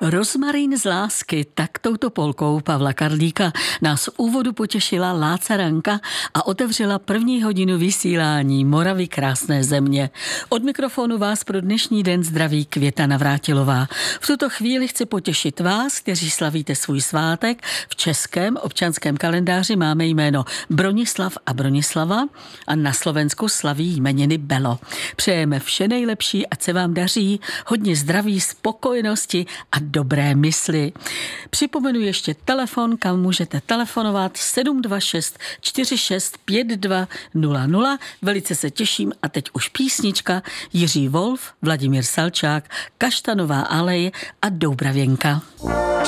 Rozmarín z lásky, tak touto polkou Pavla Karlíka nás v úvodu potěšila Lácaranka a otevřela první hodinu vysílání Moravy krásné země. Od mikrofonu vás pro dnešní den zdraví Květa Navrátilová. V tuto chvíli chci potěšit vás, kteří slavíte svůj svátek. V českém občanském kalendáři máme jméno Bronislav a Bronislava a na Slovensku slaví jmeniny Belo. Přejeme vše nejlepší, ať se vám daří, hodně zdraví, spokojenosti a dobré mysli. Připomenu ještě telefon, kam můžete telefonovat 726 46 5200. Velice se těším a teď už písnička Jiří Wolf, Vladimír Salčák, Kaštanová alej a Doubravěnka.